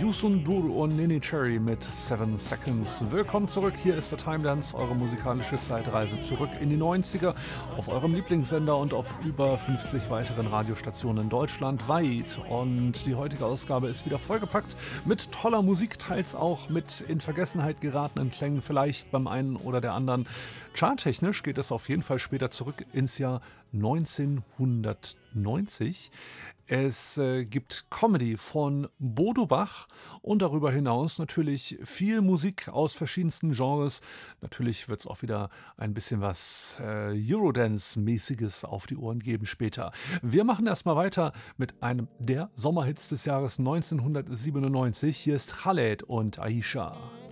Yusun Dur und Nene Cherry mit 7 Seconds. Willkommen zurück, hier ist der Time Dance, eure musikalische Zeitreise zurück in die 90er auf eurem Lieblingssender und auf über 50 weiteren Radiostationen deutschlandweit. Und die heutige Ausgabe ist wieder vollgepackt mit toller Musik, teils auch mit in Vergessenheit geratenen Klängen, vielleicht beim einen oder der anderen. Charttechnisch geht es auf jeden Fall später zurück ins Jahr 1990. Es gibt Comedy von Bodo Bach und darüber hinaus natürlich viel Musik aus verschiedensten Genres. Natürlich wird es auch wieder ein bisschen was Eurodance-mäßiges auf die Ohren geben später. Wir machen erstmal weiter mit einem der Sommerhits des Jahres 1997. Hier ist Khaled und Aisha.